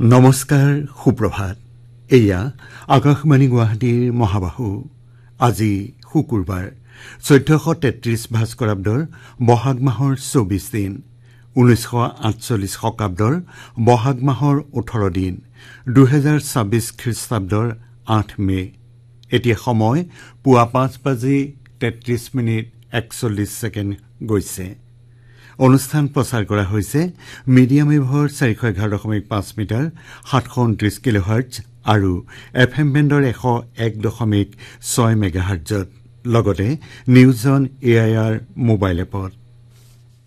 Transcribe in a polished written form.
নমস্কাৰ সুপ্ৰভাত এয়া আকাশবাণী গুৱাহাটীৰ মহাবাহু আজি শুকুৰবাৰ 1433 ভাস্কৰাব্দৰ বহাগ মাহৰ 24 দিন 1948 শকাব্দৰ বহাগ মাহৰ 18 দিন 2026 খ্ৰীষ্টাব্দৰ 8 মে এতিয়া সময় পুৱা 5:33 গৈছে অনুষ্ঠান প্ৰচাৰ কৰা হৈছে মিডিয়াম ৱেভৰ 411.5 মিটাৰ 729 কিলোহাৰ্টজ আৰু এফএম বেণ্ডৰ 101.6 মেগাহাৰ্টজত লগতে নিউজ অন এআইআৰ মোবাইল এপত